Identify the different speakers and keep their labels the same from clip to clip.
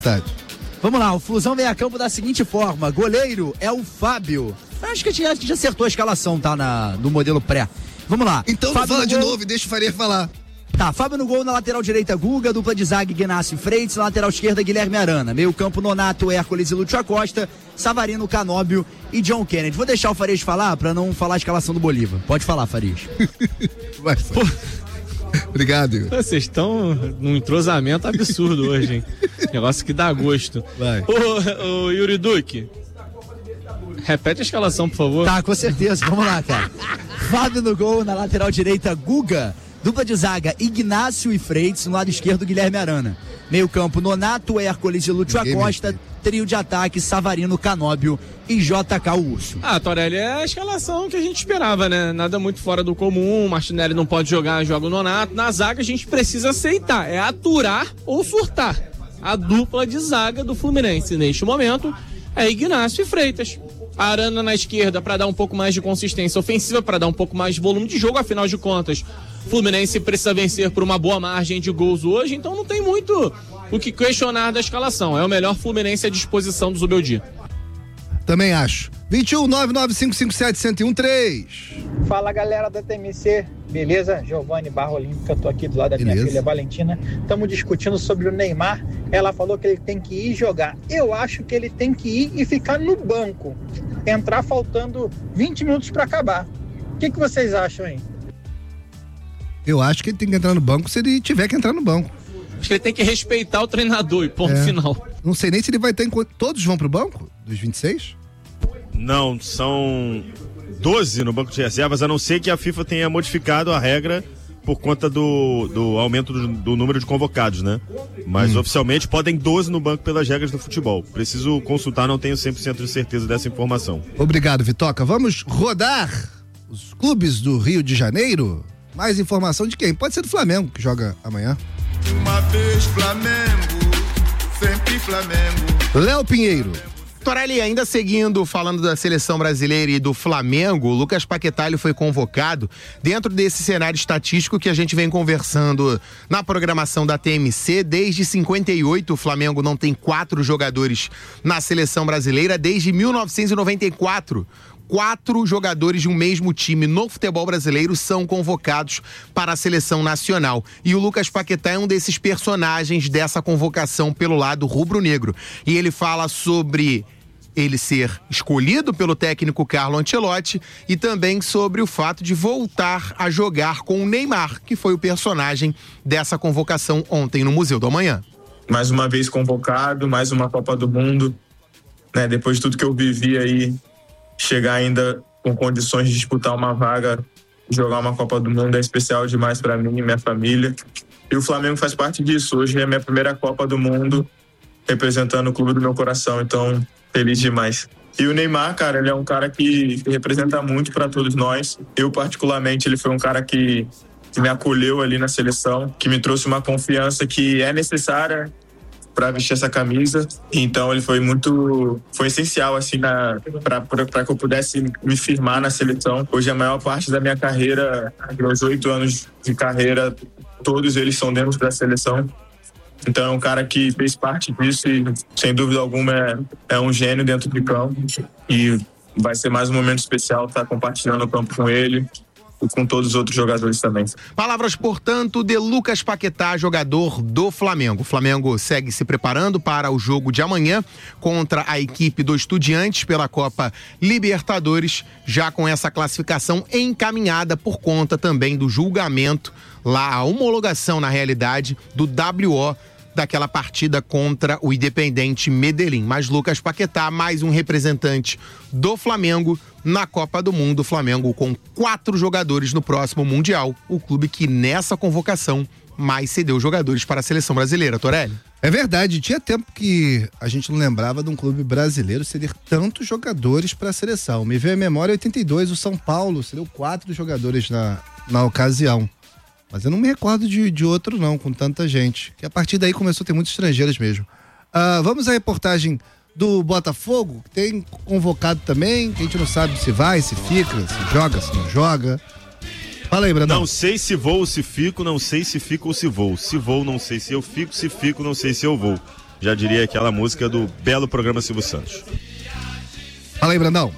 Speaker 1: Vamos lá, o Flusão vem a campo da seguinte forma: goleiro é o Fábio. Acho que a gente já acertou a escalação, tá? No modelo pré. Vamos lá.
Speaker 2: Então
Speaker 1: Fábio
Speaker 2: fala de novo e deixa o Faria falar.
Speaker 1: Tá, Fábio no gol, na lateral direita Guga, dupla de zaga Ignacio Freitas, na lateral esquerda Guilherme Arana, meio campo Nonato, Hércules e Lúcio Acosta, Savarino, Canóbio e John Kennedy. Vou deixar o Farias falar pra não falar a escalação do Bolívar. Pode falar, Farias.
Speaker 2: Vai. Obrigado, Igor.
Speaker 3: Vocês estão num entrosamento absurdo hoje, hein? Negócio que dá gosto.
Speaker 2: Vai.
Speaker 3: Ô Yuri Duque, repete a escalação, por favor.
Speaker 1: Tá, com certeza. Vamos lá, cara. Fábio no gol, na lateral direita Guga, dupla de zaga Ignacio e Freitas, no lado esquerdo Guilherme Arana. Meio campo Nonato, Hércules e Lúcio Acosta, trio de ataque Savarino, Canóbio e JK Urso.
Speaker 3: Torelli, é a escalação que a gente esperava, né? Nada muito fora do comum, o Martinelli não pode joga o Nonato. Na zaga a gente precisa aceitar, é aturar ou surtar. A dupla de zaga do Fluminense neste momento é Ignacio e Freitas. A Arana na esquerda para dar um pouco mais de consistência ofensiva, para dar um pouco mais de volume de jogo, afinal de contas, o Fluminense precisa vencer por uma boa margem de gols hoje, então não tem muito o que questionar da escalação. É o melhor Fluminense à disposição do Zubeldia.
Speaker 2: Também acho. 21-99557-1013.
Speaker 4: Fala, galera da TMC, beleza? Giovanni Barra Olímpica, tô aqui do lado da minha filha Valentina. Estamos discutindo sobre o Neymar. Ela falou que ele tem que ir jogar. Eu acho que ele tem que ir e ficar no banco. Entrar faltando 20 minutos para acabar. O que vocês acham aí?
Speaker 2: Eu acho que ele tem que entrar no banco se ele tiver que entrar no banco.
Speaker 3: Acho que ele tem que respeitar o treinador e ponto final.
Speaker 2: Não sei nem se ele vai estar enquanto todos vão pro banco, dos 26?
Speaker 5: Não, são 12 no banco de reservas, a não ser que a FIFA tenha modificado a regra por conta do aumento do número de convocados, né? Mas oficialmente podem 12 no banco pelas regras do futebol. Preciso consultar, não tenho 100% de certeza dessa informação.
Speaker 2: Obrigado, Vitoca. Vamos rodar os clubes do Rio de Janeiro? Mais informação de quem? Pode ser do Flamengo, que joga amanhã.
Speaker 6: Uma vez Flamengo, sempre Flamengo.
Speaker 2: Léo Pinheiro.
Speaker 7: Torelli, ainda seguindo, falando da seleção brasileira e do Flamengo, o Lucas Paquetá foi convocado dentro desse cenário estatístico que a gente vem conversando na programação da TMC. Desde 58, o Flamengo não tem 4 jogadores na seleção brasileira. Desde 1994, 4 jogadores de um mesmo time no futebol brasileiro são convocados para a seleção nacional. E o Lucas Paquetá é um desses personagens dessa convocação pelo lado rubro-negro. E ele fala sobre ele ser escolhido pelo técnico Carlo Ancelotti e também sobre o fato de voltar a jogar com o Neymar, que foi o personagem dessa convocação ontem no Museu do Amanhã.
Speaker 8: Mais uma vez convocado, mais uma Copa do Mundo, né? Depois de tudo que eu vivi aí, chegar ainda com condições de disputar uma vaga, jogar uma Copa do Mundo é especial demais para mim e minha família. E o Flamengo faz parte disso. Hoje é a minha primeira Copa do Mundo representando o clube do meu coração, então feliz demais. E o Neymar, cara, ele é um cara que representa muito para todos nós. Eu, particularmente, ele foi um cara que me acolheu ali na seleção, que me trouxe uma confiança que é necessária para vestir essa camisa. Então ele foi essencial assim para que eu pudesse me firmar na seleção. Hoje a maior parte da minha carreira, meus 8 anos de carreira, todos eles são dentro da seleção. Então é um cara que fez parte disso e sem dúvida alguma é um gênio dentro de campo e vai ser mais um momento especial estar compartilhando o campo com ele e com todos os outros jogadores também.
Speaker 7: Palavras, portanto, de Lucas Paquetá, jogador do Flamengo. O Flamengo segue se preparando para o jogo de amanhã contra a equipe do Estudiantes pela Copa Libertadores, já com essa classificação encaminhada por conta também do julgamento, lá a homologação, na realidade, do WO daquela partida contra o Independente Medellín. Mas Lucas Paquetá, mais um representante do Flamengo na Copa do Mundo. Flamengo com 4 jogadores no próximo Mundial. O clube que nessa convocação mais cedeu jogadores para a seleção brasileira, Torelli.
Speaker 2: É verdade, tinha tempo que a gente não lembrava de um clube brasileiro ceder tantos jogadores para a seleção. Me veio a memória 82, o São Paulo cedeu 4 jogadores na ocasião. Mas eu não me recordo de outro não, com tanta gente. Que a partir daí começou a ter muitos estrangeiros mesmo. Vamos à reportagem do Botafogo, que tem convocado também, que a gente não sabe se vai, se fica, se joga, se não joga. Fala aí, Brandão.
Speaker 5: Não sei se vou ou se fico, não sei se fico ou se vou. Se vou, não sei se eu fico, se fico, não sei se eu vou. Já diria aquela música do belo programa Silvio Santos.
Speaker 2: Fala aí, Brandão.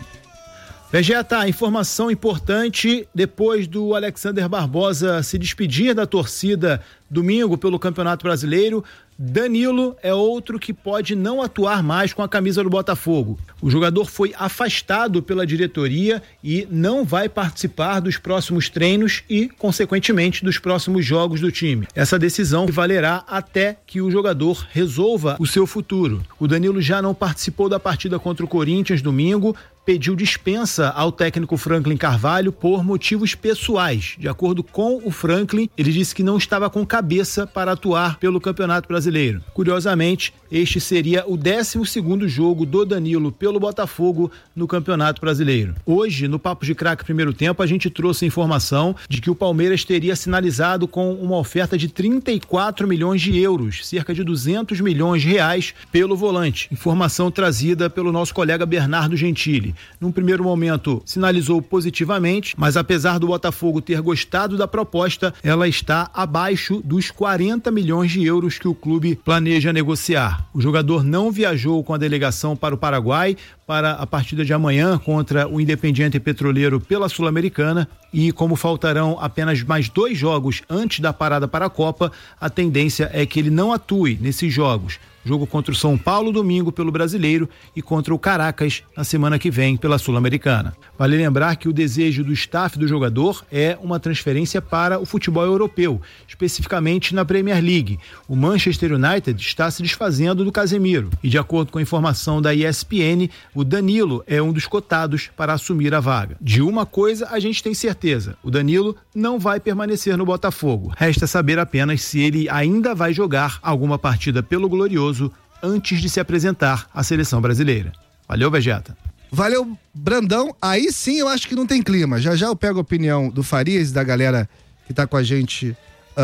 Speaker 9: Vegeta, informação importante, depois do Alexander Barbosa se despedir da torcida domingo pelo Campeonato Brasileiro, Danilo é outro que pode não atuar mais com a camisa do Botafogo. O jogador foi afastado pela diretoria e não vai participar dos próximos treinos e, consequentemente, dos próximos jogos do time. Essa decisão valerá até que o jogador resolva o seu futuro. O Danilo já não participou da partida contra o Corinthians domingo, pediu dispensa ao técnico Franklin Carvalho por motivos pessoais. De acordo com o Franklin, ele disse que não estava com cabeça para atuar pelo Campeonato Brasileiro. Curiosamente, este seria o 12º jogo do Danilo pelo Botafogo no Campeonato Brasileiro. Hoje, no Papo de Craque Primeiro Tempo, a gente trouxe a informação de que o Palmeiras teria sinalizado com uma oferta de 34 milhões de euros, cerca de 200 milhões de reais, pelo volante. Informação trazida pelo nosso colega Bernardo Gentili. Num primeiro momento, sinalizou positivamente, mas apesar do Botafogo ter gostado da proposta, ela está abaixo dos 40 milhões de euros que o clube planeja negociar. O jogador não viajou com a delegação para o Paraguai para a partida de amanhã contra o Independiente Petroleiro pela Sul-Americana e como faltarão apenas mais 2 jogos antes da parada para a Copa, a tendência é que ele não atue nesses jogos. Jogo contra o São Paulo domingo pelo Brasileiro e contra o Caracas na semana que vem pela Sul-Americana. Vale lembrar que o desejo do staff do jogador é uma transferência para o futebol europeu, especificamente na Premier League. O Manchester United está se desfazendo do Casemiro e, de acordo com a informação da ESPN, o Danilo é um dos cotados para assumir a vaga. De uma coisa a gente tem certeza, o Danilo não vai permanecer no Botafogo. Resta saber apenas se ele ainda vai jogar alguma partida pelo Glorioso antes de se apresentar à seleção brasileira. Valeu, Vegeta.
Speaker 2: Valeu, Brandão. Aí sim eu acho que não tem clima. Já já eu pego a opinião do Farias e da galera que tá com a gente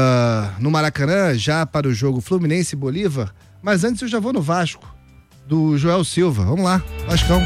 Speaker 2: no Maracanã, já para o jogo Fluminense e Bolívar. Mas antes eu já vou no Vasco, do Joel Silva. Vamos lá, Vascão.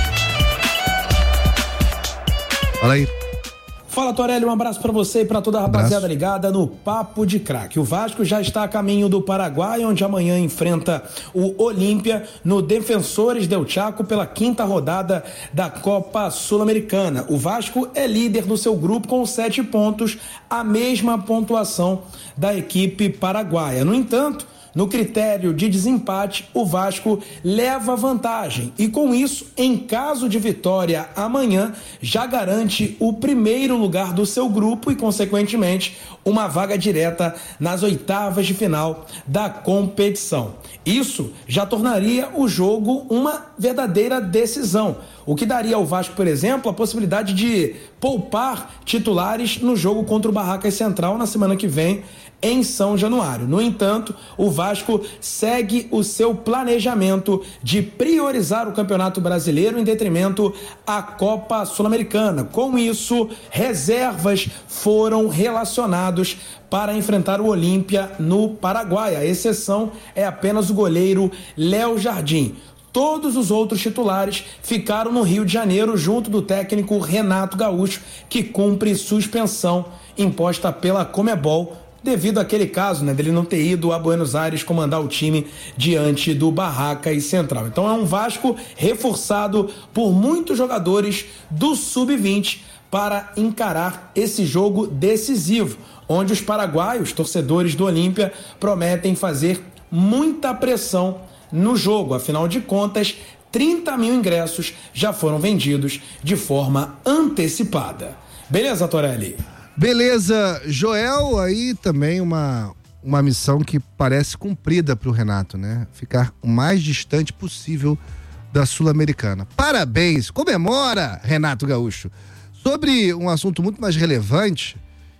Speaker 2: Fala aí.
Speaker 10: Fala, Torelli, um abraço pra você e pra toda a rapaziada ligada no Papo de Craque. O Vasco já está a caminho do Paraguai, onde amanhã enfrenta o Olímpia no Defensores del Chaco pela 5ª rodada da Copa Sul-Americana. O Vasco é líder do seu grupo com 7 pontos, a mesma pontuação da equipe paraguaia. No entanto, no critério de desempate, o Vasco leva vantagem e, com isso, em caso de vitória amanhã, já garante o primeiro lugar do seu grupo e, consequentemente, uma vaga direta nas 8ª de final da competição. Isso já tornaria o jogo uma verdadeira decisão, o que daria ao Vasco, por exemplo, a possibilidade de poupar titulares no jogo contra o Barracas Central na semana que vem, em São Januário. No entanto, o Vasco segue o seu planejamento de priorizar o Campeonato Brasileiro em detrimento à Copa Sul-Americana. Com isso, reservas foram relacionados para enfrentar o Olímpia no Paraguai. A exceção é apenas o goleiro Léo Jardim. Todos os outros titulares ficaram no Rio de Janeiro junto do técnico Renato Gaúcho, que cumpre suspensão imposta pela Conmebol devido àquele caso, dele não ter ido a Buenos Aires comandar o time diante do Barracas Central. Então é um Vasco reforçado por muitos jogadores do Sub-20 para encarar esse jogo decisivo, onde os paraguaios, torcedores do Olímpia, prometem fazer muita pressão no jogo. Afinal de contas, 30 mil ingressos já foram vendidos de forma antecipada. Beleza, Torelli?
Speaker 2: Beleza, Joel, aí também uma missão que parece cumprida pro Renato, né? Ficar o mais distante possível da Sul-Americana. Parabéns, comemora, Renato Gaúcho. Sobre um assunto muito mais relevante,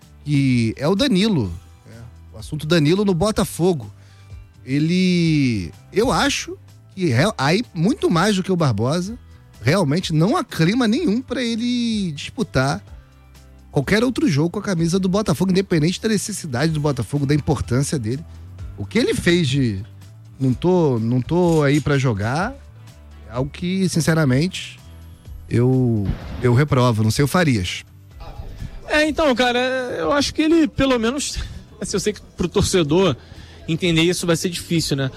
Speaker 2: que é o Danilo, né? O assunto Danilo no Botafogo. Eu acho que aí muito mais do que o Barbosa, realmente não há clima nenhum para ele disputar qualquer outro jogo com a camisa do Botafogo, independente da necessidade do Botafogo, da importância dele. O que ele fez de não tô aí pra jogar, é algo que, sinceramente, eu reprovo, não sei o Farias.
Speaker 3: Então, cara, eu acho que ele, pelo menos, assim, eu sei que pro torcedor entender isso vai ser difícil, né?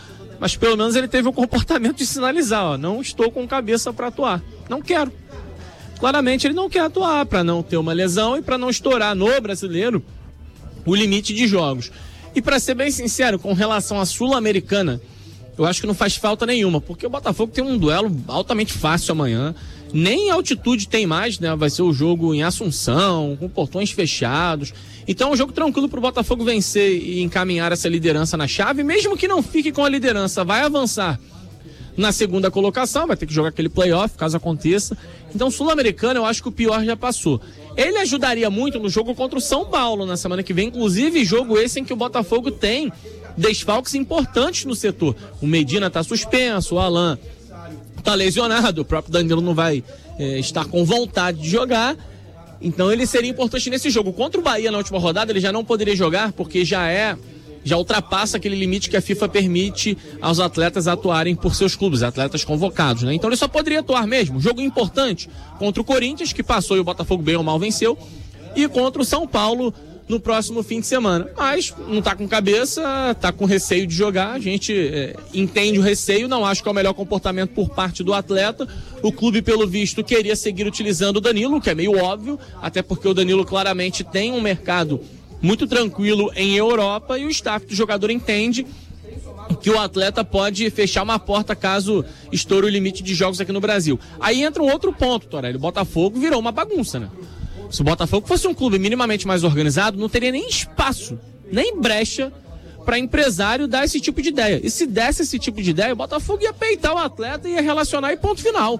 Speaker 3: mas pelo menos ele teve o comportamento de sinalizar, ó, não estou com cabeça para atuar, não quero. Claramente ele não quer atuar para não ter uma lesão e para não estourar no brasileiro o limite de jogos. E para ser bem sincero, com relação à Sul-Americana, eu acho que não faz falta nenhuma, porque o Botafogo tem um duelo altamente fácil amanhã. Nem altitude tem mais, né? Vai ser o jogo em Assunção, com portões fechados. Então é um jogo tranquilo pro Botafogo vencer e encaminhar essa liderança na chave, mesmo que não fique com a liderança, vai avançar na segunda colocação, vai ter que jogar aquele playoff, caso aconteça. Então, Sul-Americano, eu acho que o pior já passou. Ele ajudaria muito no jogo contra o São Paulo na semana que vem, inclusive jogo esse em que o Botafogo tem desfalques importantes no setor. O Medina tá suspenso, o Alan tá lesionado, o próprio Danilo não vai estar com vontade de jogar. Então ele seria importante nesse jogo. Contra o Bahia na última rodada, ele já não poderia jogar, porque já ultrapassa aquele limite que a FIFA permite aos atletas atuarem por seus clubes, atletas convocados, né? Então ele só poderia atuar mesmo. Jogo importante contra o Corinthians, que passou e o Botafogo bem ou mal venceu, e contra o São Paulo no próximo fim de semana. Mas não tá com cabeça, tá com receio de jogar, a gente entende o receio, não acho que é o melhor comportamento por parte do atleta. O clube, pelo visto, queria seguir utilizando o Danilo, que é meio óbvio, até porque o Danilo claramente tem um mercado muito tranquilo em Europa e o staff do jogador entende que o atleta pode fechar uma porta caso estoure o limite de jogos aqui no Brasil. Aí entra um outro ponto, Torelli, o Botafogo virou uma bagunça, né? Se o Botafogo fosse um clube minimamente mais organizado, não teria nem espaço, nem brecha para empresário dar esse tipo de ideia. E se desse esse tipo de ideia, o Botafogo ia peitar o atleta e ia relacionar e ponto final.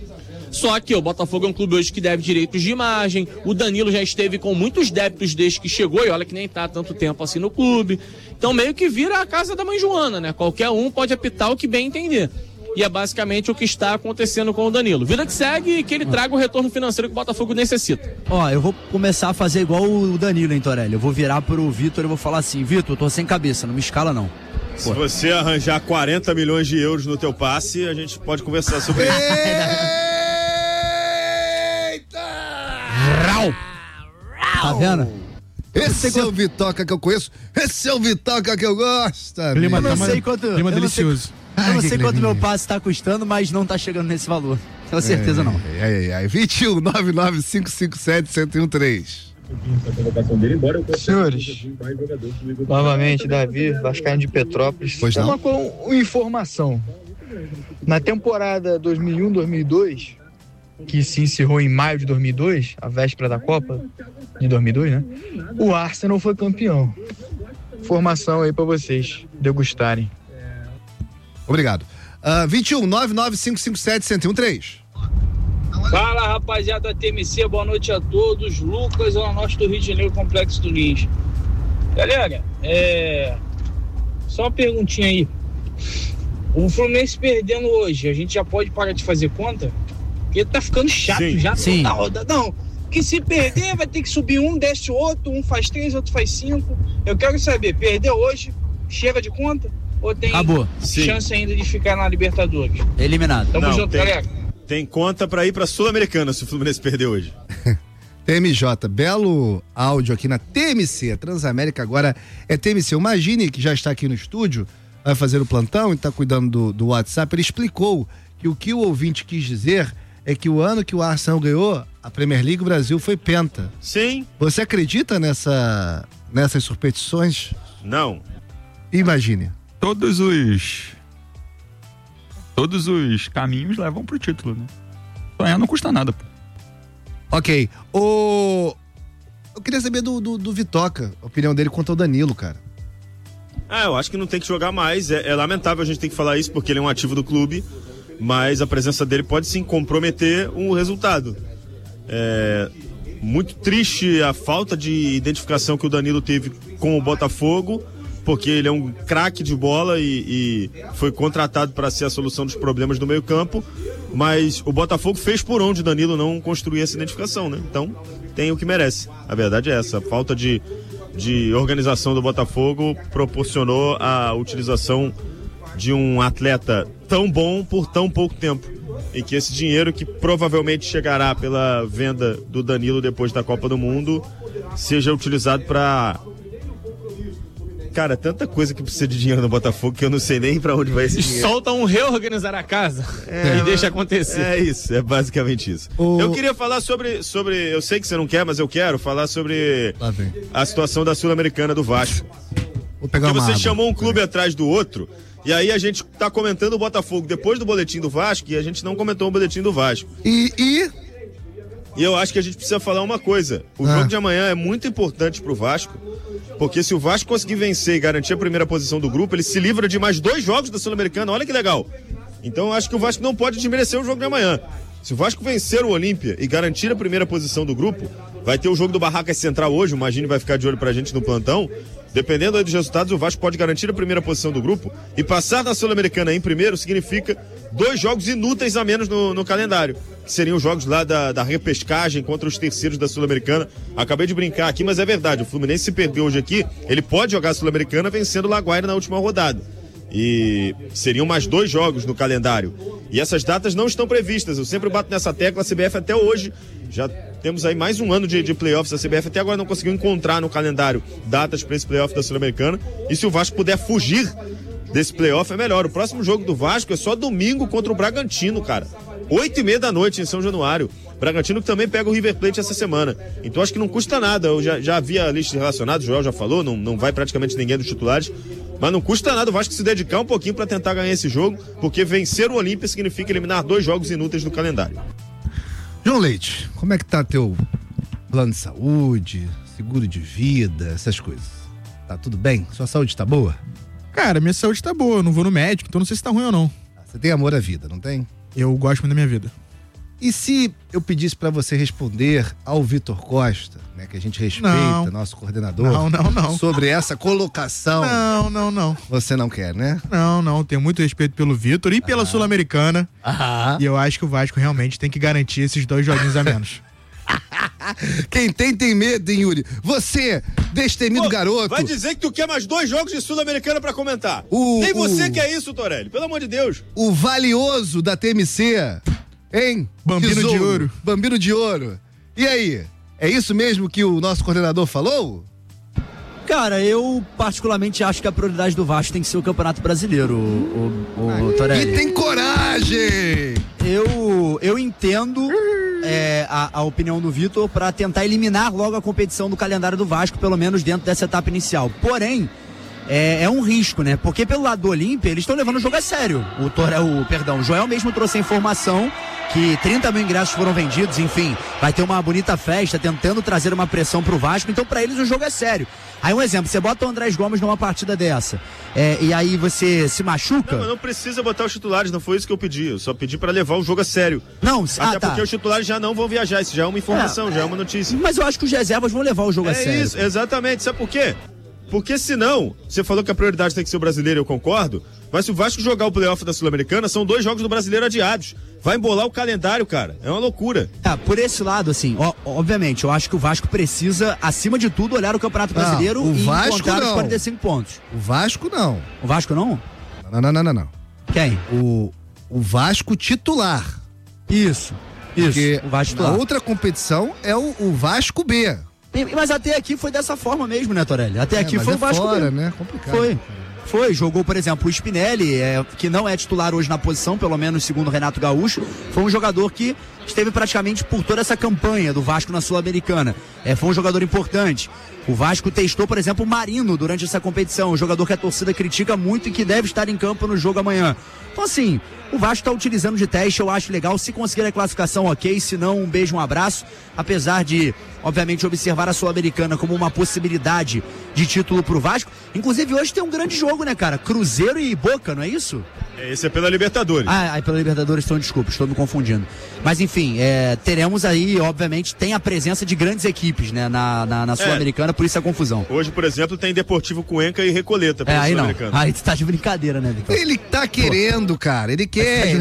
Speaker 3: Só que o Botafogo é um clube hoje que deve direitos de imagem, o Danilo já esteve com muitos débitos desde que chegou, e olha que nem tá há tanto tempo assim no clube. Então meio que vira a casa da mãe Joana, né? Qualquer um pode apitar o que bem entender. E é basicamente o que está acontecendo com o Danilo. Vida que segue e que ele traga o retorno financeiro que o Botafogo necessita.
Speaker 1: Ó, eu vou começar a fazer igual o Danilo, hein, Torelli? Eu vou virar pro Vitor e vou falar assim: Vitor, eu tô sem cabeça, não me escala não.
Speaker 5: Se você arranjar 40 milhões de euros no teu passe, a gente pode conversar sobre isso.
Speaker 1: Tá vendo?
Speaker 2: Esse é o Vitoca que eu conheço, esse é o Vitoca que eu gosto.
Speaker 1: Clima, eu não sei quanto,
Speaker 9: clima delicioso.
Speaker 1: Eu não sei quanto meu passe tá custando, mas não tá chegando nesse valor. Tenho certeza não.
Speaker 2: 21 99557 1013.
Speaker 11: Senhores, novamente, Davi, vascaíno de Petrópolis.
Speaker 2: Pois não?
Speaker 11: Com informação. Na temporada 2001-2002, que se encerrou em maio de 2002, a véspera da Copa de 2002, né? O Arsenal foi campeão. Informação aí pra vocês degustarem.
Speaker 2: Obrigado. 21 99557 1013.
Speaker 12: Fala, rapaziada da TMC, boa noite a todos. Lucas, Zona Norte do Rio de Janeiro, Complexo do Lins. Galera, só uma perguntinha aí. O Fluminense perdendo hoje, a gente já pode parar de fazer conta? Porque tá ficando chato.
Speaker 5: Sim.
Speaker 12: Já
Speaker 1: Sim.
Speaker 12: tá rodando. Não, que se perder vai ter que subir um, desce o outro, um faz 3, outro faz 5. Eu quero saber, perdeu hoje, chega de conta? Ou tem
Speaker 1: Acabou.
Speaker 12: chance ainda de ficar na Libertadores?
Speaker 1: Eliminado.
Speaker 12: Tamo
Speaker 5: Não,
Speaker 12: junto, galera.
Speaker 5: Tem conta pra ir pra Sul-Americana se o Fluminense perder hoje.
Speaker 2: TMJ, belo áudio aqui na TMC. A Transamérica agora é TMC. O Magini, que já está aqui no estúdio, vai fazer o plantão e está cuidando do WhatsApp. Ele explicou que o que o ouvinte quis dizer é que o ano que o Arsenal ganhou a Premier League, o Brasil foi penta.
Speaker 5: Sim.
Speaker 2: Você acredita nessas superstições?
Speaker 5: Não.
Speaker 2: Imagine.
Speaker 13: Todos os caminhos levam pro título, né? Sonhar não custa nada, pô.
Speaker 2: Ok. Eu queria saber do Vitoca, a opinião dele quanto ao Danilo, cara.
Speaker 5: Eu acho que não tem que jogar mais. É lamentável a gente ter que falar isso porque ele é um ativo do clube, mas a presença dele pode sim comprometer um resultado. É muito triste a falta de identificação que o Danilo teve com o Botafogo, porque ele é um craque de bola e foi contratado para ser a solução dos problemas do meio-campo, mas o Botafogo fez por onde o Danilo não construir essa identificação, né? Então tem o que merece. A verdade é essa, a falta de organização do Botafogo proporcionou a utilização de um atleta tão bom por tão pouco tempo, e que esse dinheiro que provavelmente chegará pela venda do Danilo depois da Copa do Mundo seja utilizado para Cara, tanta coisa que precisa de dinheiro no Botafogo que eu não sei nem pra onde vai esse dinheiro.
Speaker 3: Solta um reorganizar a casa e deixa acontecer.
Speaker 5: É isso, é basicamente isso. Eu queria falar sobre. Eu sei que você não quer, mas eu quero falar sobre a situação da Sul-Americana do Vasco. Porque você chamou um clube atrás do outro, e aí a gente tá comentando o Botafogo depois do boletim do Vasco, e a gente não comentou o boletim do Vasco. E eu acho que a gente precisa falar uma coisa. O jogo de amanhã é muito importante pro Vasco, porque se o Vasco conseguir vencer e garantir a primeira posição do grupo, ele se livra de mais 2 jogos da Sul-Americana. Olha que legal. Então eu acho que o Vasco não pode desmerecer o jogo de amanhã. Se o Vasco vencer o Olímpia e garantir a primeira posição do grupo, vai ter o jogo do Barracas Central hoje, o Magini vai ficar de olho pra gente no plantão. Dependendo aí dos resultados, o Vasco pode garantir a primeira posição do grupo e passar na Sul-Americana em primeiro significa 2 jogos inúteis a menos no calendário, que seriam os jogos lá da repescagem contra os terceiros da Sul-Americana. Acabei de brincar aqui, mas é verdade, o Fluminense se perdeu hoje aqui, ele pode jogar a Sul-Americana vencendo o Laguaira na última rodada. E seriam mais 2 jogos no calendário. E essas datas não estão previstas. Eu sempre bato nessa tecla, a CBF até hoje, já temos aí mais um ano de playoffs. A CBF até agora não conseguiu encontrar no calendário datas para esse playoff da Sul-Americana. E se o Vasco puder fugir desse playoff, é melhor. O próximo jogo do Vasco é só domingo contra o Bragantino, cara. 8h30 da noite em São Januário. Bragantino que também pega o River Plate essa semana. Então acho que não custa nada. Eu já havia a lista relacionada, o Joel já falou, não vai praticamente ninguém dos titulares. Mas não custa nada o Vasco se dedicar um pouquinho para tentar ganhar esse jogo, porque vencer o Olímpia significa eliminar 2 jogos inúteis do calendário.
Speaker 2: João Leite, como é que tá teu plano de saúde, seguro de vida, essas coisas? Tá tudo bem? Sua saúde tá boa?
Speaker 14: Cara, minha saúde tá boa, eu não vou no médico, então não sei se tá ruim ou não.
Speaker 2: Você tem amor à vida, não tem?
Speaker 14: Eu gosto muito da minha vida.
Speaker 2: E se eu pedisse pra você responder ao Vitor Costa, né, que a gente respeita, nosso coordenador,
Speaker 14: não.
Speaker 2: sobre essa colocação?
Speaker 14: Não.
Speaker 2: Você não quer, né?
Speaker 14: Não, tenho muito respeito pelo Vitor e pela Sul-Americana. E eu acho que o Vasco realmente tem que garantir esses 2 joguinhos a menos.
Speaker 2: Quem tem medo, hein, Yuri? Você, destemido garoto.
Speaker 5: Vai dizer que tu quer mais 2 jogos de Sul-Americana pra comentar. Nem você quer isso, Torelli, pelo amor de Deus.
Speaker 2: O valioso da TMC, hein?
Speaker 14: Bambino de ouro.
Speaker 2: Bambino de ouro. E aí? É isso mesmo que o nosso coordenador falou?
Speaker 1: Cara, eu particularmente acho que a prioridade do Vasco tem que ser o Campeonato Brasileiro, o Torelli.
Speaker 2: E tem coragem!
Speaker 1: Eu entendo a opinião do Vitor para tentar eliminar logo a competição do calendário do Vasco, pelo menos dentro dessa etapa inicial. Porém, é um risco, né? Porque pelo lado do Olímpia, eles estão levando o jogo a sério. O Joel mesmo trouxe a informação que 30 mil ingressos foram vendidos, enfim, vai ter uma bonita festa, tentando trazer uma pressão pro Vasco, então pra eles o jogo é sério. Aí um exemplo, você bota o Andrés Gomes numa partida dessa, e aí você se machuca...
Speaker 5: Não precisa botar os titulares, não foi isso que eu pedi, eu só pedi pra levar o jogo a sério. Porque os titulares já não vão viajar, isso já é uma informação, já é uma notícia.
Speaker 1: Mas eu acho que os reservas vão levar o jogo a sério.
Speaker 5: É isso, exatamente, sabe por quê? Porque senão, você falou que a prioridade tem que ser o brasileiro, eu concordo, mas se o Vasco jogar o playoff da Sul-Americana, são 2 jogos do brasileiro adiados. Vai embolar o calendário, cara. É uma loucura.
Speaker 1: Por esse lado, assim, obviamente, eu acho que o Vasco precisa, acima de tudo, olhar o Campeonato Brasileiro e encontrar os 45 pontos.
Speaker 2: O Vasco não.
Speaker 1: O Vasco não?
Speaker 2: Não.
Speaker 1: Quem?
Speaker 2: O Vasco titular.
Speaker 1: Isso.
Speaker 2: Porque
Speaker 1: o Vasco titular.
Speaker 2: A outra competição é o Vasco B.
Speaker 1: Mas até aqui foi dessa forma mesmo, né, Torelli? Até aqui foi o Vasco
Speaker 2: fora,
Speaker 1: B.
Speaker 2: Né? Complicado.
Speaker 1: Foi, jogou, por exemplo, o Spinelli, que não é titular hoje na posição, pelo menos segundo o Renato Gaúcho, foi um jogador que esteve praticamente por toda essa campanha do Vasco na Sul-Americana. Foi um jogador importante. O Vasco testou, por exemplo, o Marino durante essa competição, um jogador que a torcida critica muito e que deve estar em campo no jogo amanhã. Então, assim, o Vasco está utilizando de teste, eu acho legal. Se conseguir a classificação, ok. Se não, um beijo, um abraço. Apesar de, obviamente, observar a Sul-Americana como uma possibilidade de título pro Vasco. Inclusive, hoje tem um grande jogo, né, cara? Cruzeiro e Boca, não é isso?
Speaker 5: Esse é pela Libertadores.
Speaker 1: Pela Libertadores, então, desculpa, estou me confundindo. Mas, enfim, teremos aí, obviamente, tem a presença de grandes equipes, né, na Sul-Americana, por isso a confusão.
Speaker 5: Hoje, por exemplo, tem Deportivo Cuenca e Recoleta pela Sul-Americana.
Speaker 1: Aí tu tá de brincadeira, né, Victor?
Speaker 2: Ele tá querendo, cara, ele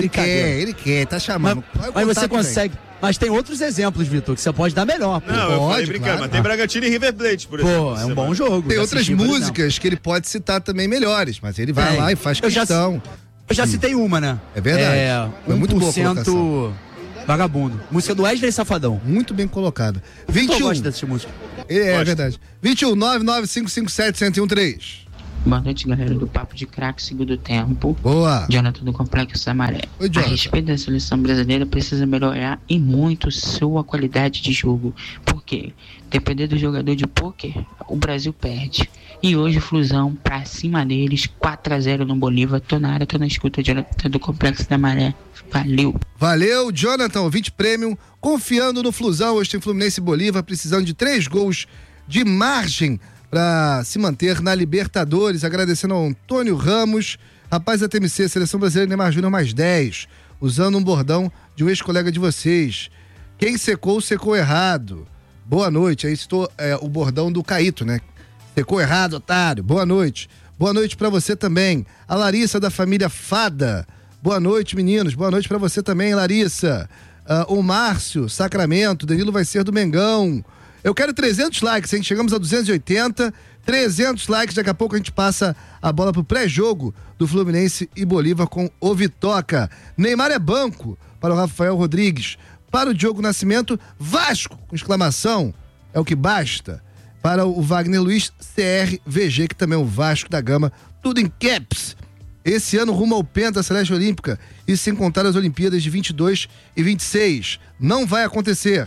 Speaker 2: quer, tá chamando.
Speaker 1: Mas você consegue... Mas tem outros exemplos, Vitor, que você pode dar melhor.
Speaker 5: Eu falei brincando, claro. Mas tem Bragantino e River Plate, por exemplo.
Speaker 1: É um bom jogo.
Speaker 2: Tem outras músicas que ele pode citar também melhores, mas ele vai lá e faz questão.
Speaker 1: Eu já citei uma, né?
Speaker 2: É verdade.
Speaker 1: Foi muito boa a colocação. Vagabundo. Música do Wesley Safadão.
Speaker 2: Muito bem colocado. 21.
Speaker 1: Eu gosto dessa música.
Speaker 2: É verdade. 21 99557 1013.
Speaker 15: Boa noite, galera do Papo de Craque, segundo tempo.
Speaker 2: Boa!
Speaker 15: Jonathan do Complexo Samaré.
Speaker 2: Oi,
Speaker 15: a respeito da seleção brasileira, precisa melhorar e muito sua qualidade de jogo. Por quê? Depender do jogador de pôquer, o Brasil perde. E hoje, Flusão, pra cima deles, 4-0 no Bolívar. Tô na área, tô na escuta, Jonathan do Complexo da Maré. Valeu!
Speaker 2: Valeu, Jonathan, ouvinte premium, confiando no Flusão. Hoje tem Fluminense e Bolívar, precisando de 3 gols de margem para se manter na Libertadores. Agradecendo ao Antônio Ramos, rapaz da TMC, Seleção Brasileira Neymar Júnior mais 10, usando um bordão de um ex-colega de vocês. Quem secou, secou errado. Boa noite. Aí estou o bordão do Caíto, né? Secou errado, otário. Boa noite. Boa noite pra você também. A Larissa da família Fada. Boa noite, meninos. Boa noite pra você também, Larissa. O Márcio, Sacramento. Danilo vai ser do Mengão. Eu quero 300 likes, hein? Chegamos a 280. 300 likes. Daqui a pouco a gente passa a bola pro pré-jogo do Fluminense e Bolívar com o Vitoca. Neymar é banco para o Rafael Rodrigues. Para o Diogo Nascimento, Vasco, com exclamação. É o que basta. Para o Wagner Luiz, CRVG, que também é o Vasco da Gama. Tudo em caps. Esse ano rumo ao Penta Celeste Olímpica e sem contar as Olimpíadas de 22 e 26. Não vai acontecer.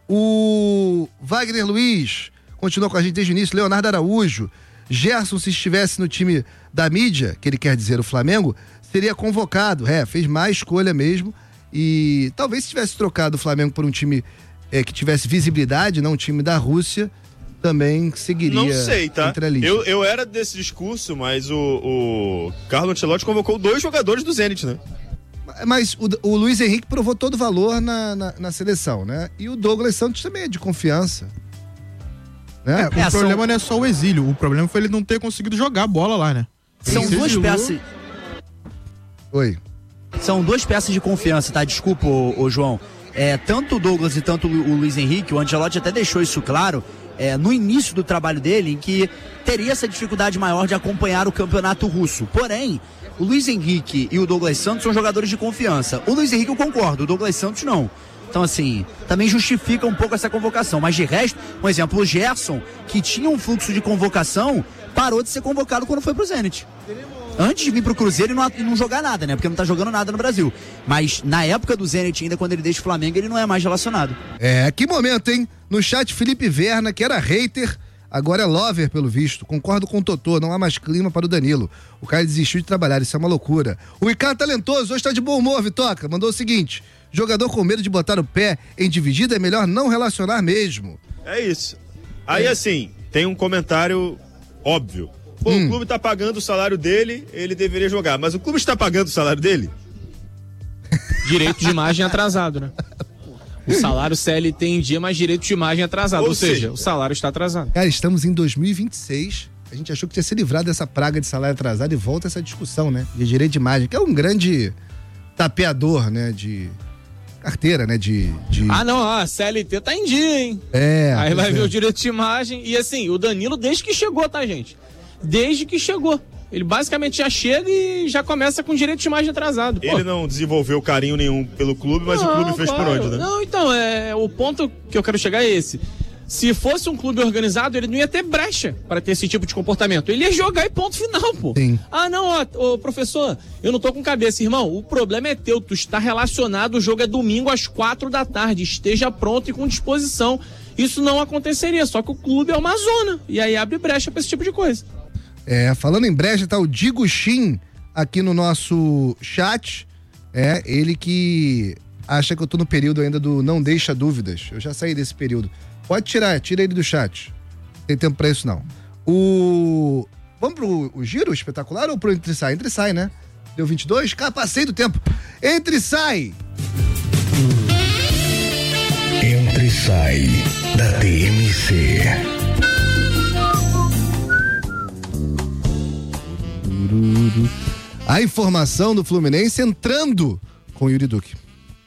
Speaker 2: O Wagner Luiz continua com a gente desde o início. Leonardo Araújo. Gerson, se estivesse no time da mídia, que ele quer dizer o Flamengo, seria convocado. Fez má escolha mesmo. E talvez se tivesse trocado o Flamengo por um time que tivesse visibilidade, não um time da Rússia, também seguiria.
Speaker 5: Não sei, tá?
Speaker 2: Entre a lista.
Speaker 5: Eu era desse discurso, mas o Carlo Ancelotti convocou 2 jogadores do Zenit, né?
Speaker 2: Mas o Luiz Henrique provou todo o valor na seleção, né? E o Douglas Santos também é de confiança. Né?
Speaker 14: O problema não é só o exílio, o problema foi ele não ter conseguido jogar a bola lá, né?
Speaker 1: São 2 peças.
Speaker 2: Oi.
Speaker 1: São 2 peças de confiança, tá? Desculpa, ô João. Tanto o Douglas e tanto o Luiz Henrique, o Ancelotti até deixou isso claro no início do trabalho dele, em que teria essa dificuldade maior de acompanhar o campeonato russo. Porém, o Luiz Henrique e o Douglas Santos são jogadores de confiança. O Luiz Henrique eu concordo, o Douglas Santos não. Então, assim, também justifica um pouco essa convocação. Mas de resto, por exemplo, o Gerson, que tinha um fluxo de convocação, parou de ser convocado quando foi pro Zenit. Antes de vir pro Cruzeiro e não jogar nada, né? Porque não tá jogando nada no Brasil. Mas na época do Zenit, ainda quando ele deixa o Flamengo, ele não é mais relacionado.
Speaker 2: Que momento, hein? No chat, Felipe Verna, que era hater, agora é lover, pelo visto. Concordo com o Totô, não há mais clima para o Danilo. O cara desistiu de trabalhar, isso é uma loucura. O Ricardo Talentoso, hoje tá de bom humor, Vitoca. Mandou o seguinte: jogador com medo de botar o pé em dividida é melhor não relacionar mesmo.
Speaker 5: É isso. Aí, assim, tem um comentário óbvio. Pô, o clube tá pagando o salário dele, ele deveria jogar. Mas o clube está pagando o salário dele?
Speaker 3: Direito de imagem atrasado, né? O salário CLT em dia, mas direito de imagem atrasado. Ou seja, o salário está atrasado.
Speaker 2: Cara, estamos em 2026. A gente achou que tinha se livrado dessa praga de salário atrasado e volta essa discussão, né? De direito de imagem, que é um grande tapeador, né? De carteira, né?
Speaker 3: Ah, não, a CLT tá em dia, hein? Aí vai ver o direito de imagem. E assim, o Danilo, desde que chegou, tá, gente? Desde que chegou. Ele basicamente já chega e já começa com direito de imagem atrasado. Pô.
Speaker 5: Ele não desenvolveu carinho nenhum pelo clube, mas o clube fez por onde, né?
Speaker 3: Não, então, o ponto que eu quero chegar é esse. Se fosse um clube organizado, ele não ia ter brecha para ter esse tipo de comportamento. Ele ia jogar e ponto final, pô.
Speaker 2: Sim.
Speaker 3: Ah, não, ô, professor, eu não tô com cabeça, irmão. O problema é teu, tu está relacionado, o jogo é domingo às 4 da tarde. Esteja pronto e com disposição. Isso não aconteceria, só que o clube é uma zona. E aí abre brecha para esse tipo de coisa.
Speaker 2: Falando em brecha, tá o Digo Shin aqui no nosso chat. Ele que acha que eu tô no período ainda do não deixa dúvidas. Eu já saí desse período. Pode tira ele do chat. Não tem tempo pra isso, não. Vamos pro giro espetacular ou pro entre e sai? Entre e sai, né? Deu 22? Passei do tempo. Entre e sai!
Speaker 16: Entre e sai da TMC.
Speaker 2: A informação do Fluminense entrando com o Yuri Duque.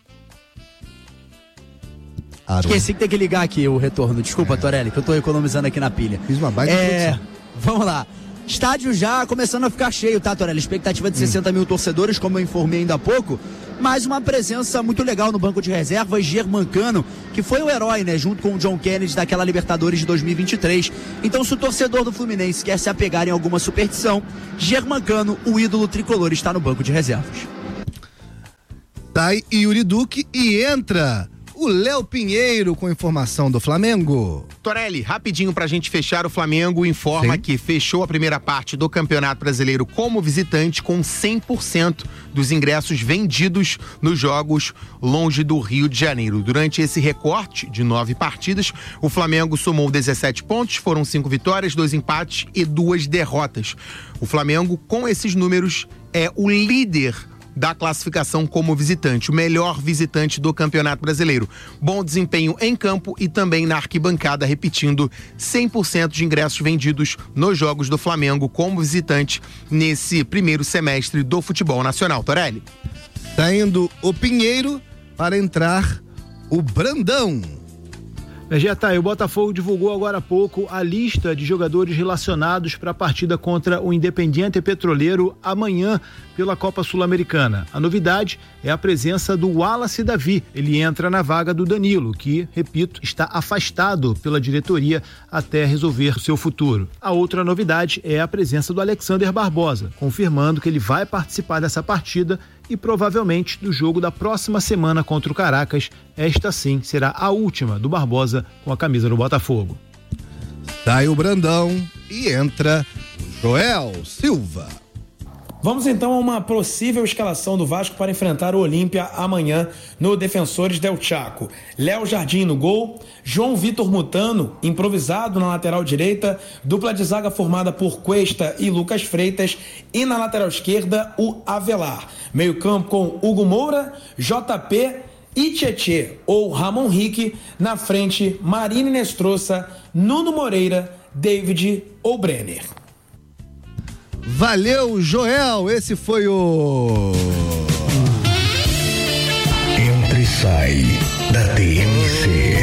Speaker 1: Esqueci que tem que ligar aqui o retorno. Desculpa, Torelli, que eu tô economizando aqui na pilha.
Speaker 2: Fiz uma baita produção.
Speaker 1: Vamos lá. Estádio já começando a ficar cheio, tá, Torelli? Expectativa de 60 mil torcedores, como eu informei ainda há pouco. mas uma presença muito legal no banco de reservas, Germancano, que foi o herói, né, junto com o John Kennedy daquela Libertadores de 2023. Então, se o torcedor do Fluminense quer se apegar em alguma superstição, Germancano, o ídolo tricolor, está no banco de reservas.
Speaker 2: Sai Yuri Duque e entra o Léo Pinheiro com informação do Flamengo.
Speaker 7: Torelli, rapidinho pra gente fechar, o Flamengo informa que fechou a primeira parte do Campeonato Brasileiro como visitante com 100% dos ingressos vendidos nos jogos longe do Rio de Janeiro. Durante esse recorte de 9 partidas, o Flamengo somou 17 pontos, foram 5 vitórias, 2 empates e 2 derrotas. O Flamengo, com esses números, é o líder da classificação como visitante, o melhor visitante do Campeonato Brasileiro. Bom desempenho em campo e também na arquibancada, repetindo, 100% de ingressos vendidos nos jogos do Flamengo como visitante nesse primeiro semestre do futebol nacional. Torelli.
Speaker 2: Tá indo o Pinheiro para entrar o Brandão.
Speaker 9: O Botafogo divulgou agora há pouco a lista de jogadores relacionados para a partida contra o Independiente Petroleiro amanhã pela Copa Sul-Americana. A novidade é a presença do Wallace Davi. Ele entra na vaga do Danilo, que, repito, está afastado pela diretoria até resolver o seu futuro. A outra novidade é a presença do Alexander Barbosa, confirmando que ele vai participar dessa partida e provavelmente do jogo da próxima semana contra o Caracas. Esta sim será a última do Barbosa com a camisa do Botafogo.
Speaker 2: Sai o Brandão e entra o Joel Silva.
Speaker 10: Vamos então a uma possível escalação do Vasco para enfrentar o Olímpia amanhã no Defensores del Chaco. Léo Jardim no gol, João Vitor Mutano, improvisado na lateral direita, dupla de zaga formada por Cuesta e Lucas Freitas, e na lateral esquerda o Avelar. Meio campo com Hugo Moura, JP e Tietê ou Ramon Rique, na frente Marini Nestroça, Nuno Moreira, David ou Brenner.
Speaker 2: Valeu, Joel, esse foi o
Speaker 16: Entra e sai da TMC.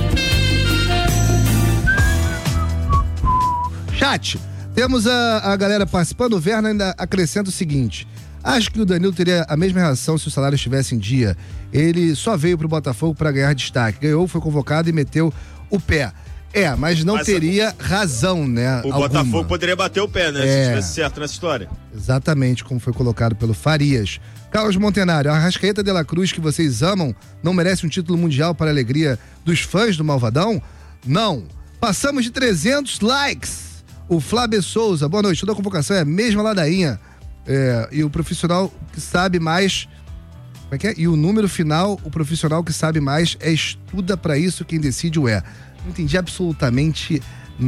Speaker 2: Chat, temos a galera participando. O Werner ainda acrescenta o seguinte: acho que o Danilo teria a mesma reação se o salário estivesse em dia. Ele só veio pro Botafogo para ganhar destaque, ganhou, foi convocado e meteu o pé. Mas não teria razão, né?
Speaker 5: O Botafogo poderia bater o pé, né? Se estivesse certo nessa história.
Speaker 2: Exatamente, como foi colocado pelo Farias. Carlos Montenário, a Arrascaeta de la Cruz que vocês amam não merece um título mundial para a alegria dos fãs do Malvadão? Não. Passamos de 300 likes. O Flávio Souza, boa noite. Toda a convocação é a mesma ladainha. E o profissional que sabe mais... Como é que é? E o número final, o profissional que sabe mais estuda para isso, quem decide o é. Não entendi absolutamente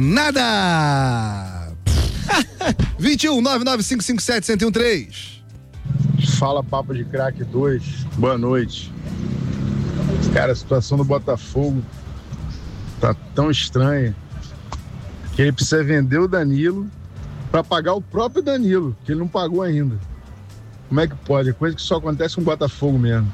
Speaker 2: nada. 21 99557 1013.
Speaker 17: Fala, Papo de Craque 2. Boa noite. Cara, a situação do Botafogo tá tão estranha que ele precisa vender o Danilo para pagar o próprio Danilo, que ele não pagou ainda. Como é que pode? É coisa que só acontece com o Botafogo mesmo.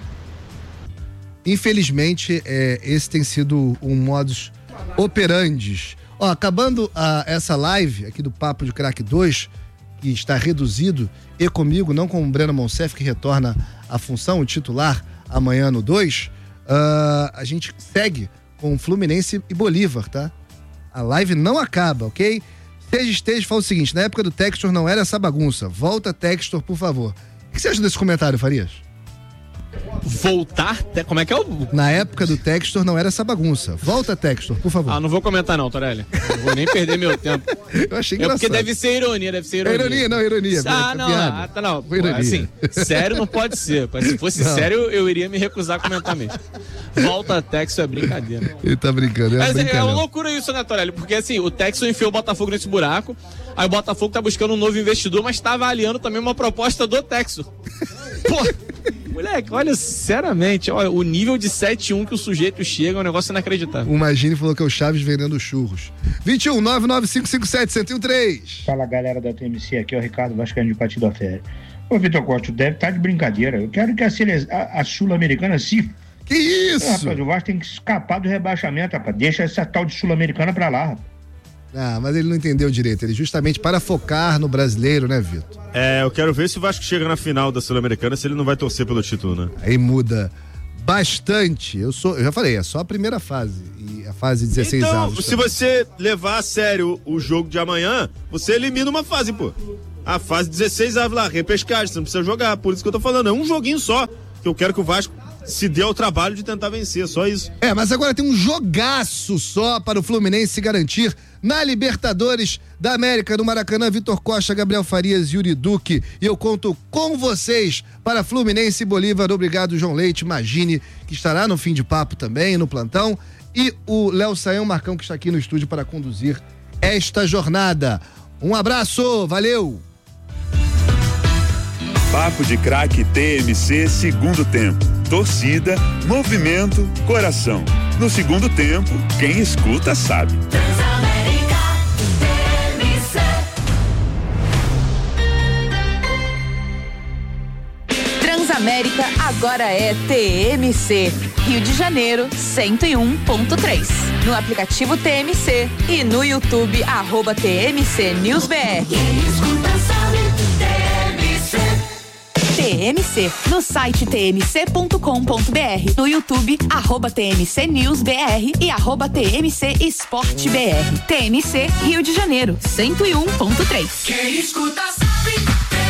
Speaker 2: Infelizmente, esse tem sido um modus operandi. Acabando essa live aqui do Papo de Craque 2, que está reduzido, e comigo, não com o Breno Monsef, que retorna à função, o titular, amanhã no 2, a gente segue com Fluminense e Bolívar, tá? A live não acaba, ok? Esteja fala o seguinte: na época do Textor não era essa bagunça. Volta, Textor, por favor. O que você acha desse comentário, Farias?
Speaker 3: Voltar? Como é que é o...
Speaker 2: Na época do Textor não era essa bagunça. Volta, Textor, por favor.
Speaker 3: Não vou comentar não, Torelli. Não vou nem perder meu tempo.
Speaker 2: Eu achei engraçado.
Speaker 3: Porque deve ser ironia.
Speaker 2: Ironia.
Speaker 3: Não. Assim, sério não pode ser. Se fosse sério, eu iria me recusar a comentar mesmo. Volta, Textor, é brincadeira.
Speaker 2: Ele tá brincando,
Speaker 3: Mas é uma loucura isso, né, Torelli? Porque assim, o Textor enfiou o Botafogo nesse buraco, aí o Botafogo tá buscando um novo investidor, mas tá avaliando também uma proposta do Textor. Pô! Moleque, olha, sinceramente, olha, o nível de 7-1 que o sujeito chega é um negócio inacreditável.
Speaker 2: O Magini falou que é o Chaves vendendo churros. 21 99557 1013.
Speaker 18: Fala, galera da TMC, aqui é o Ricardo Vascaíno de Partido da Fé. Ô, Vitor Costa, deve estar de brincadeira. Eu quero que a Sul-Americana se...
Speaker 2: Que isso?
Speaker 18: Rapaz, o Vasco tem que escapar do rebaixamento, rapaz. Deixa essa tal de Sul-Americana pra lá, rapaz.
Speaker 2: Ah, mas ele não entendeu direito. Ele justamente para focar no brasileiro, né, Vitor?
Speaker 5: Eu quero ver se o Vasco chega na final da Sul-Americana, se ele não vai torcer pelo título, né?
Speaker 2: Aí muda bastante. Eu já falei, é só a primeira fase. E a fase 16
Speaker 5: então,
Speaker 2: avos.
Speaker 5: Se você levar a sério o jogo de amanhã, você elimina uma fase, pô. A fase 16 avos lá, repescagem, você não precisa jogar. Por isso que eu tô falando, é um joguinho só. Que eu quero que o Vasco se dê ao trabalho de tentar vencer, só isso.
Speaker 2: Mas agora tem um jogaço só para o Fluminense se garantir na Libertadores da América, no Maracanã. Vitor Costa, Gabriel Farias, Yuri Duque, e eu conto com vocês para Fluminense e Bolívar. Obrigado, João Leite, Magine, que estará no fim de papo também, no plantão, e o Léo Saião Marcão, que está aqui no estúdio para conduzir esta jornada. Um abraço, valeu!
Speaker 19: Papo de Craque TMC, segundo tempo. Torcida, movimento, coração. No segundo tempo, quem escuta sabe.
Speaker 20: Transamérica agora é TMC. Rio de Janeiro, 101.3. No aplicativo TMC e no YouTube, @TMC News BR. Quem escuta sabe, TMC, no site tmc.com.br, no YouTube, @TMC News BR e @TMC Esporte BR. TMC Rio de Janeiro, 101.3.
Speaker 21: Quem escuta sabe.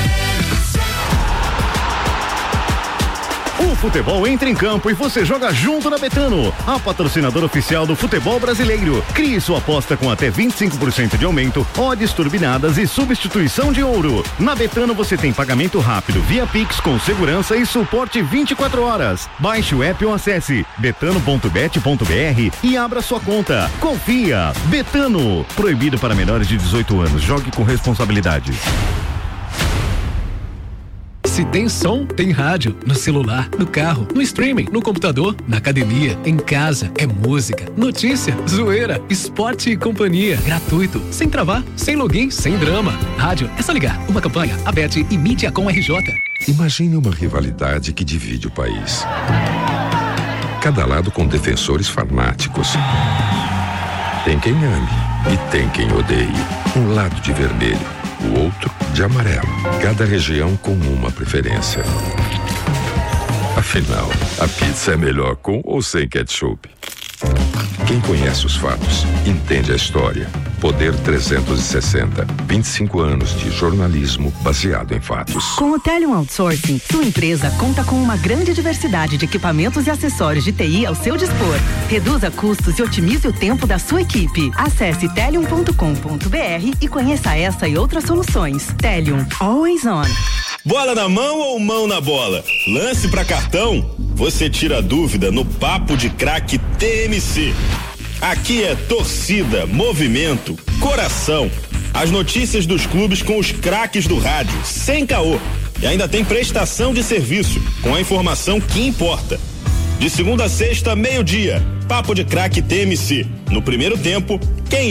Speaker 22: O futebol entra em campo e você joga junto na Betano, a patrocinadora oficial do futebol brasileiro. Crie sua aposta com até 25% de aumento, odds turbinadas e substituição de ouro. Na Betano você tem pagamento rápido via Pix com segurança e suporte 24 horas. Baixe o app ou acesse betano.bet.br e abra sua conta. Confia. Betano. Proibido para menores de 18 anos. Jogue com responsabilidade.
Speaker 23: Se tem som, tem rádio. No celular, no carro, no streaming, no computador, na academia, em casa. É música, notícia, zoeira, esporte e companhia. Gratuito, sem travar, sem login, sem drama. Rádio, é só ligar. Uma campanha, a Bet e Mídia com RJ.
Speaker 24: Imagine uma rivalidade que divide o país. Cada lado com defensores fanáticos. Tem quem ame e tem quem odeie. Um lado de vermelho, o outro de amarelo. Cada região com uma preferência. Afinal, a pizza é melhor com ou sem ketchup? Quem conhece os fatos, entende a história. Poder 360, 25 anos de jornalismo baseado em fatos.
Speaker 25: Com o Telium Outsourcing, sua empresa conta com uma grande diversidade de equipamentos e acessórios de TI ao seu dispor. Reduza custos e otimize o tempo da sua equipe. Acesse telium.com.br e conheça essa e outras soluções. Telium, always on.
Speaker 26: Bola na mão ou mão na bola? Lance pra cartão? Você tira a dúvida no Papo de Craque TMC. Aqui é torcida, movimento, coração. As notícias dos clubes com os craques do rádio, sem caô. E ainda tem prestação de serviço, com a informação que importa. De segunda a sexta, meio-dia, Papo de Craque TMC. No primeiro tempo, quem